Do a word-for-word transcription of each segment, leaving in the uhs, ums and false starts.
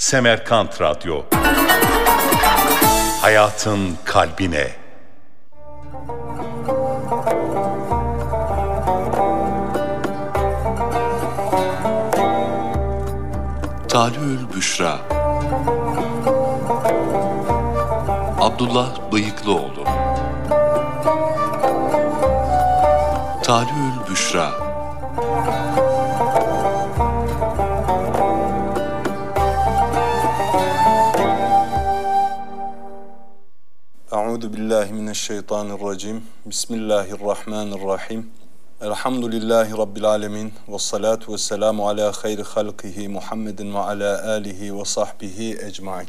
Semerkant Radyo. Hayatın kalbine. Talü'ül Büşra. Abdullah Bıyıklıoğlu. Talü'ül Büşra. Euzu billahi mineşşeytanirracim. Bismillahirrahmanirrahim. Elhamdülillahi rabbil alamin ve salatu vesselamu ala hayri halqihi Muhammedin ve ala alihi ve sahbihi ecmaîn.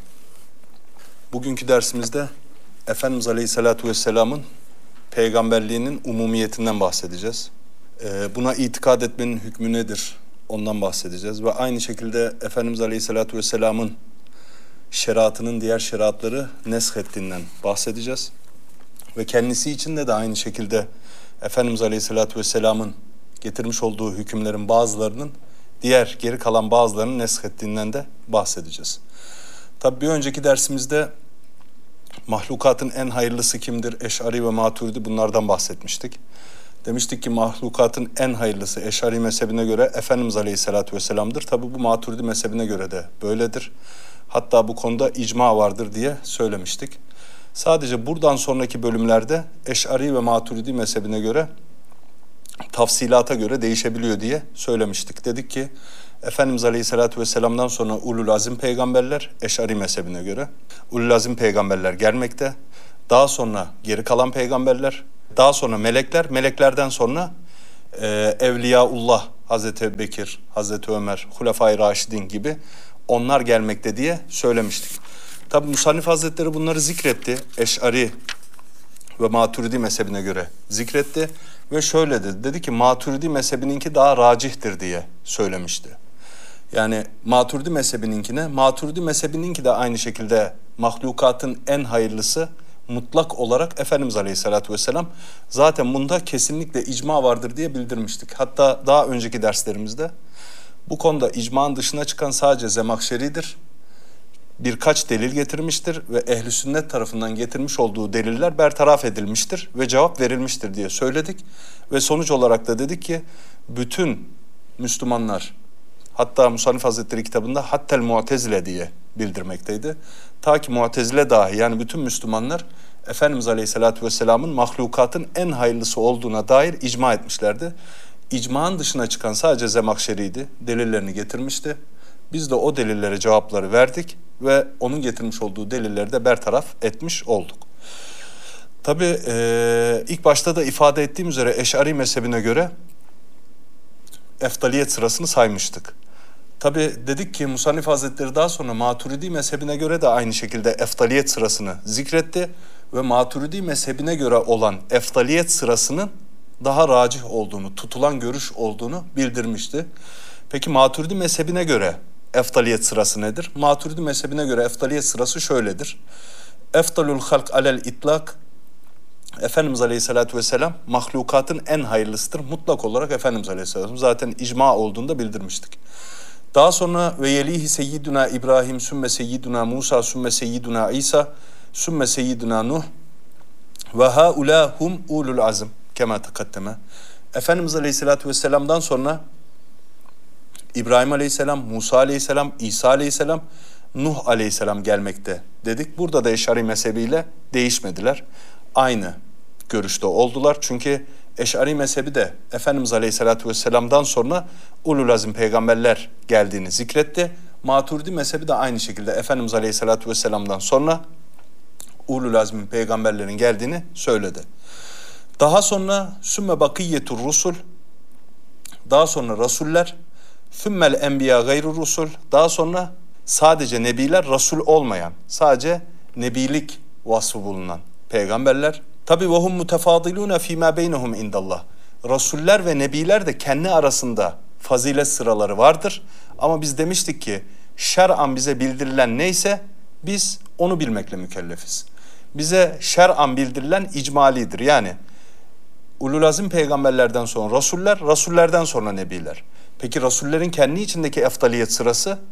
Bugünkü dersimizde Efendimiz Aleyhissalatu vesselam'ın peygamberliğinin umumiyetinden bahsedeceğiz. Ee, buna itikad etmenin hükmü nedir? Ondan bahsedeceğiz ve aynı şekilde Efendimiz Aleyhissalatu vesselam'ın şeriatının diğer şeriatları nesk ettiğinden bahsedeceğiz. Ve kendisi için de de aynı şekilde Efendimiz Aleyhisselatü Vesselam'ın getirmiş olduğu hükümlerin bazılarının diğer geri kalan bazılarının nesk ettiğinden de bahsedeceğiz. Tabii bir önceki dersimizde mahlukatın en hayırlısı kimdir? Eş'ari ve Maturidi, bunlardan bahsetmiştik. Demiştik ki mahlukatın en hayırlısı Eş'ari mezhebine göre Efendimiz Aleyhisselatü Vesselam'dır. Tabii bu Maturidi mezhebine göre de böyledir. Hatta bu konuda icma vardır diye söylemiştik. Sadece buradan sonraki bölümlerde Eş'ari ve Maturidi mezhebine göre tafsilata göre değişebiliyor diye söylemiştik. Dedik ki Efendimiz Aleyhisselatü Vesselam'dan sonra ulul azim peygamberler Eş'ari mezhebine göre ulul azim peygamberler gelmekte. Daha sonra geri kalan peygamberler, daha sonra melekler, meleklerden sonra e, Evliyaullah, Hazreti Bekir, Hazreti Ömer, Hulefai Raşidin gibi onlar gelmekte diye söylemiştik. Tabi Musannif Hazretleri bunları zikretti. Eş'ari ve Maturidi mezhebine göre zikretti. Ve şöyle dedi. Dedi ki Maturidi mezhebininki daha racihtir diye söylemişti. Yani Maturidi mezhebininkine, Maturidi mezhebininki de aynı şekilde mahlukatın en hayırlısı mutlak olarak Efendimiz Aleyhisselatü Vesselam. Zaten bunda kesinlikle icma vardır diye bildirmiştik. Hatta daha önceki derslerimizde bu konuda icmanın dışına çıkan sadece Zemakşeri'dir. Birkaç delil getirmiştir ve ehl-i sünnet tarafından getirmiş olduğu deliller bertaraf edilmiştir ve cevap verilmiştir diye söyledik. Ve sonuç olarak da dedik ki bütün Müslümanlar, hatta Musannif Hazretleri kitabında hattel mu'tezile diye bildirmekteydi. Ta ki mu'tezile dahi, yani bütün Müslümanlar Efendimiz Aleyhisselatü Vesselam'ın mahlukatın en hayırlısı olduğuna dair icma etmişlerdi. İcmanın dışına çıkan sadece Zemakşeri'ydi. Delillerini getirmişti. Biz de o delillere cevapları verdik ve onun getirmiş olduğu delilleri de bertaraf etmiş olduk. Tabii e, ilk başta da ifade ettiğim üzere Eş'ari mezhebine göre eftaliyet sırasını saymıştık. Tabii dedik ki Musannif Hazretleri daha sonra Maturidi mezhebine göre de aynı şekilde eftaliyet sırasını zikretti ve Maturidi mezhebine göre olan eftaliyet sırasının daha racih olduğunu, tutulan görüş olduğunu bildirmişti. Peki Maturidi mezhebine göre eftaliyet sırası nedir? Maturidi mezhebine göre eftaliyet sırası şöyledir. Eftalul halk alel itlak, Efendimiz Aleyhisselatü Vesselam mahlukatın en hayırlısıdır. Mutlak olarak Efendimiz Aleyhisselatü Vesselam zaten icma olduğunu da bildirmiştik. Daha sonra ve yelihi seyyiduna İbrahim, sümme seyyiduna Musa, sümme seyyiduna İsa, sümme seyyiduna Nuh ve haulâhum ulul azm kema takaddeme. Efendimiz Aleyhisselatü Vesselam'dan sonra İbrahim Aleyhisselam, Musa Aleyhisselam, İsa Aleyhisselam, Nuh Aleyhisselam gelmekte dedik. Burada da Eş'ari mezhebiyle değişmediler. Aynı görüşte oldular. Çünkü Eş'ari mezhebi de Efendimiz Aleyhisselatü Vesselam'dan sonra ulul azim peygamberler geldiğini zikretti. Maturidi mezhebi de aynı şekilde Efendimiz Aleyhisselatü Vesselam'dan sonra ulul azmin peygamberlerin geldiğini söyledi. Daha sonra sümme bakiyyetur rusul, daha sonra rasuller, sümmel enbiya gayru rusul, daha sonra sadece nebiler, rasul olmayan, sadece nebilik vasfı bulunan peygamberler. Tabi vehum mutefadilune fîmâ beynehum indallah. Rasuller ve nebiler de kendi arasında fazilet sıraları vardır. Ama biz demiştik ki şer'an bize bildirilen neyse biz onu bilmekle mükellefiz. Bize şer'an bildirilen icmalidir. Yani ulul azim peygamberlerden sonra rasuller, rasullerden sonra nebiler. Peki rasullerin kendi içindeki eftaliyet sırası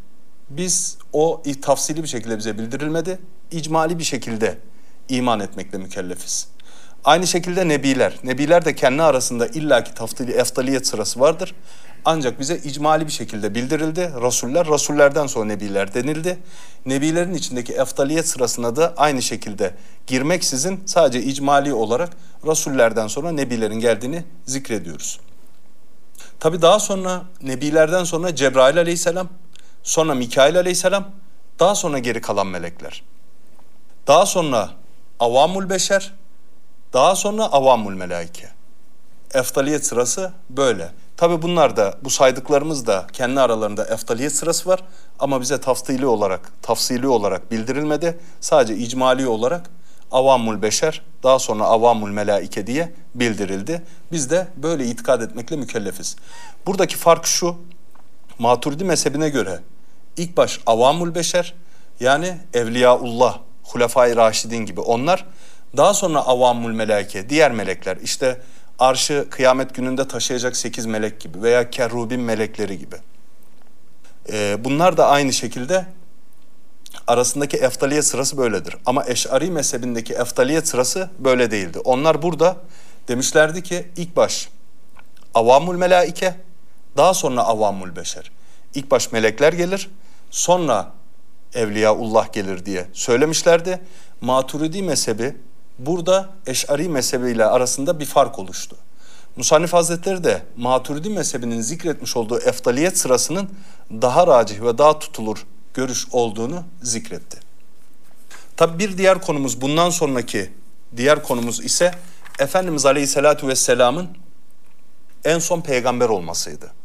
Biz o tafsili bir şekilde bize bildirilmedi. İcmali bir şekilde iman etmekle mükellefiz. Aynı şekilde nebiler. Nebiler de kendi arasında illaki tafsili eftaliyet sırası vardır. Ancak bize icmali bir şekilde bildirildi. Rasuller, rasullerden sonra nebiler denildi. Nebilerin içindeki eftaliyet sırasına da aynı şekilde girmeksizin sadece icmali olarak rasullerden sonra nebilerin geldiğini zikrediyoruz. Tabi daha sonra nebilerden sonra Cebrail aleyhisselam, sonra Mikail aleyhisselam, daha sonra geri kalan melekler. Daha sonra avamul beşer, daha sonra avamul melaike. Eftaliyet sırası böyle. Tabi bunlar da, bu saydıklarımız da kendi aralarında eftaliyet sırası var ama bize tafsili olarak, tafsili olarak bildirilmedi. Sadece icmali olarak avamul beşer, daha sonra avamul melaike diye bildirildi. Biz de böyle itikad etmekle mükellefiz. Buradaki fark şu, Maturidi mezhebine göre ilk baş avamul beşer, yani Evliyaullah, Hulefai Raşidin gibi onlar, daha sonra avamul melaike, diğer melekler, işte arşı kıyamet gününde taşıyacak sekiz melek gibi veya kerubin melekleri gibi. Ee, bunlar da aynı şekilde arasındaki eftaliyet sırası böyledir. Ama Eş'ari mezhebindeki eftaliyet sırası böyle değildi. Onlar burada demişlerdi ki ilk baş avamul melaike, daha sonra avamul beşer. İlk baş melekler gelir, sonra Evliyaullah gelir diye söylemişlerdi. Maturidi mezhebi burada Eş'ari mezhebiyle arasında bir fark oluştu. Musannif Hazretleri de Maturidi mezhebinin zikretmiş olduğu eftaliyet sırasının daha racih ve daha tutulur görüş olduğunu zikretti. Tabi bir diğer konumuz, bundan sonraki diğer konumuz ise Efendimiz Aleyhisselatü Vesselam'ın en son peygamber olmasıydı.